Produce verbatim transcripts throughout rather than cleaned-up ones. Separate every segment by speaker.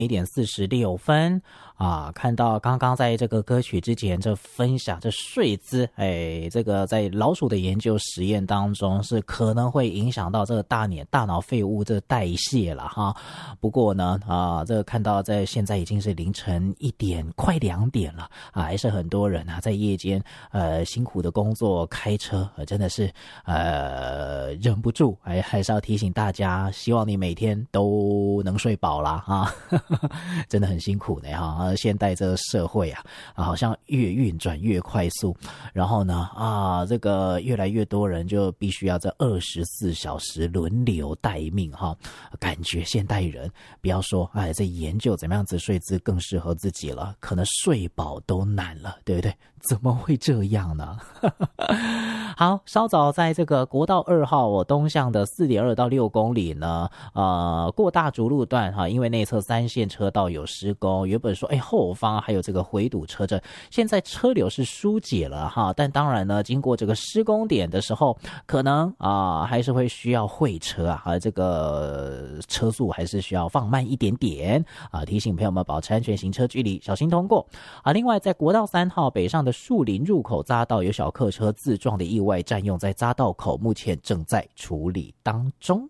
Speaker 1: 一点四十六分啊，看到刚刚在这个歌曲之前这分享这睡姿，哎，这个在老鼠的研究实验当中是可能会影响到这个大脑大脑废物这个代谢了哈。不过呢啊，这个看到在现在已经是凌晨一点快两点了啊，还是很多人啊在夜间呃辛苦的工作开车，呃、真的是呃忍不住，还还是要提醒大家，希望你每天都能睡饱啦啊。真的很辛苦的哈，现代这个社会啊，啊好像越运转越快速，然后呢啊，这个越来越多人就必须要这二十四小时轮流待命哈，感觉现代人不要说哎，在研究怎么样子睡姿更适合自己了，可能睡饱都难了，对不对？怎么会这样呢？好，稍早在这个国道二号我东向的 四点二 到六公里呢，呃，过大竹路段哈，因为内侧三线车道有施工，原本说哎后方还有这个回堵车阵，现在车流是疏解了哈，但当然呢，经过这个施工点的时候，可能啊、呃、还是会需要会车啊，啊这个车速还是需要放慢一点点啊，提醒朋友们保持安全行车距离，小心通过啊。另外，在国道三号北上的树林入口匝道有小客车自撞的意外占用在匝道口，目前正在处理当中。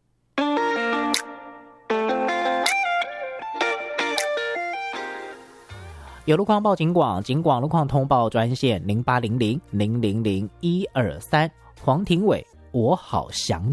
Speaker 1: 有路况报警广，警广路况通报专线零八零零零零零一二三，黄庭伟，我好想你。